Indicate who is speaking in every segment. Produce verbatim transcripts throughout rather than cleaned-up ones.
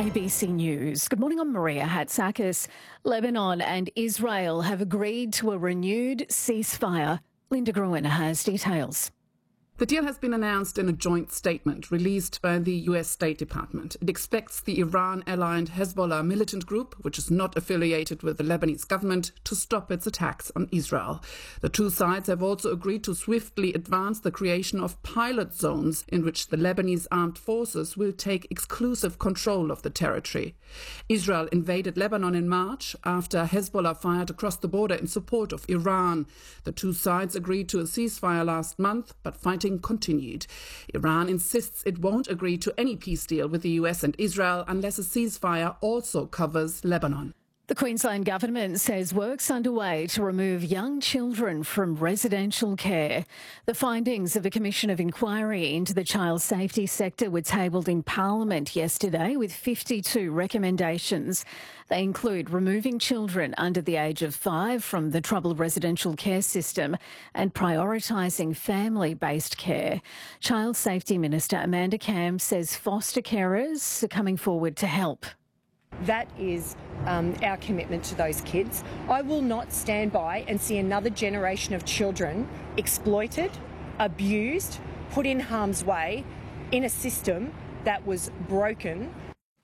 Speaker 1: A B C News. Good morning, I'm Maria Hatzakis. Lebanon and Israel have agreed to a renewed ceasefire. Linda Gruen has details.
Speaker 2: The deal has been announced in a joint statement released by the U S State Department. It expects the Iran-aligned Hezbollah militant group, which is not affiliated with the Lebanese government, to stop its attacks on Israel. The two sides have also agreed to swiftly advance the creation of pilot zones in which the Lebanese armed forces will take exclusive control of the territory. Israel invaded Lebanon in March after Hezbollah fired across the border in support of Iran. The two sides agreed to a ceasefire last month, but fighting continued. Iran insists it won't agree to any peace deal with the U S and Israel unless a ceasefire also covers Lebanon.
Speaker 1: The Queensland Government says work's underway to remove young children from residential care. The findings of a Commission of Inquiry into the child safety sector were tabled in Parliament yesterday with fifty-two recommendations. They include removing children under the age of five from the troubled residential care system and prioritising family-based care. Child Safety Minister Amanda Camm says foster carers are coming forward to help.
Speaker 3: That is um, our commitment to those kids. I will not stand by and see another generation of children exploited, abused, put in harm's way in a system that was broken.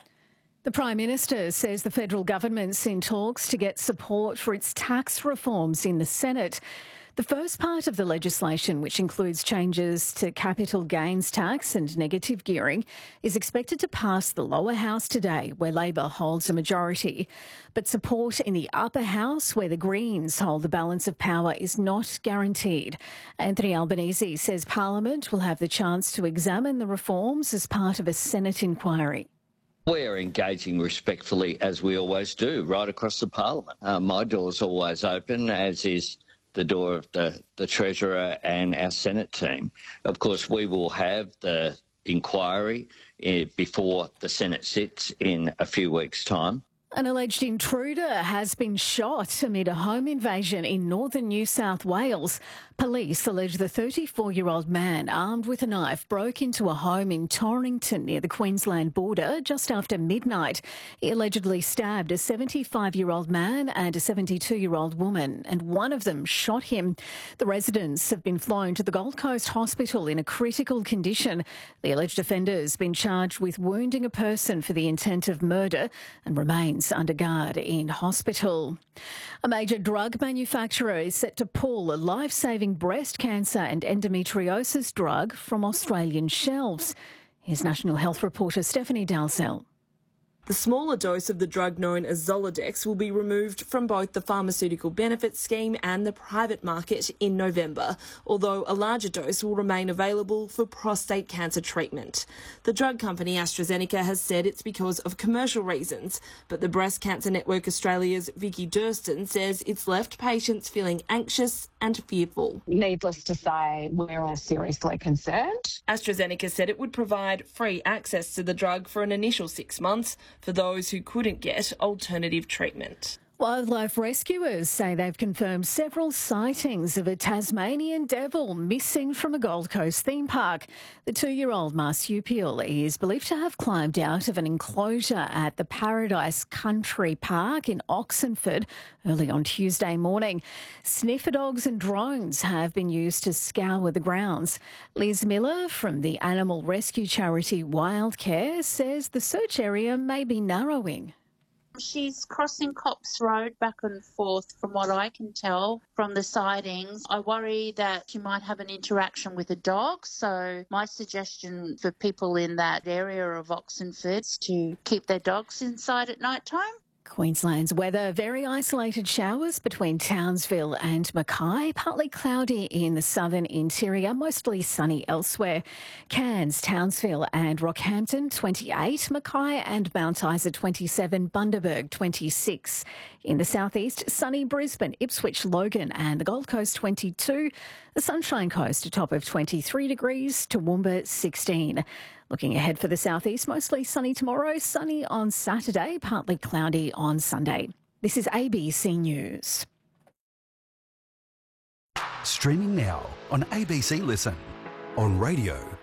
Speaker 1: The Prime Minister says the federal government's in talks to get support for its tax reforms in the Senate. The first part of the legislation, which includes changes to capital gains tax and negative gearing, is expected to pass the lower house today, where Labor holds a majority. But support in the upper house, where the Greens hold the balance of power, is not guaranteed. Anthony Albanese says Parliament will have the chance to examine the reforms as part of a Senate inquiry.
Speaker 4: We're engaging respectfully, as we always do, right across the Parliament. Uh, my door's always open, as is the door of the, the Treasurer and our Senate team. Of course, we will have the inquiry uh, before the Senate sits in a few weeks' time.
Speaker 1: An alleged intruder has been shot amid a home invasion in northern New South Wales. Police allege the thirty-four-year-old man armed with a knife broke into a home in Torrington near the Queensland border just after midnight. He allegedly stabbed a seventy-five-year-old man and a seventy-two-year-old woman, and one of them shot him. The residents have been flown to the Gold Coast Hospital in a critical condition. The alleged offender has been charged with wounding a person for the intent of murder and remains under guard in hospital. A major drug manufacturer is set to pull a life-saving breast cancer and endometriosis drug from Australian shelves. Here's National Health reporter Stephanie Dalzell.
Speaker 5: The smaller dose of the drug known as Zoladex will be removed from both the pharmaceutical benefits scheme and the private market in November, although a larger dose will remain available for prostate cancer treatment. The drug company AstraZeneca has said it's because of commercial reasons, but the Breast Cancer Network Australia's Vicky Durston says it's left patients feeling anxious and fearful.
Speaker 6: Needless to say, we're all seriously concerned.
Speaker 5: AstraZeneca said it would provide free access to the drug for an initial six months for those who couldn't get alternative treatment.
Speaker 1: Wildlife rescuers say they've confirmed several sightings of a Tasmanian devil missing from a Gold Coast theme park. The two-year-old marsupial is believed to have climbed out of an enclosure at the Paradise Country Park in Oxenford early on Tuesday morning. Sniffer dogs and drones have been used to scour the grounds. Liz Miller from the animal rescue charity Wildcare says the search area may be narrowing.
Speaker 7: She's crossing Cops Road back and forth, from what I can tell from the sightings. I worry that she might have an interaction with a dog, so my suggestion for people in that area of Oxenford is to keep their dogs inside at night time.
Speaker 1: Queensland's weather, very isolated showers between Townsville and Mackay, partly cloudy in the southern interior, mostly sunny elsewhere. Cairns, Townsville and Rockhampton twenty-eight, Mackay and Mount Isa twenty-seven, Bundaberg twenty-six. In the southeast, sunny Brisbane, Ipswich, Logan and the Gold Coast twenty-two. The Sunshine Coast a top of twenty-three degrees, Toowoomba sixteen. Looking ahead for the southeast, mostly sunny tomorrow, sunny on Saturday, partly cloudy on Sunday. This is A B C News.
Speaker 8: Streaming now on A B C Listen, on radio,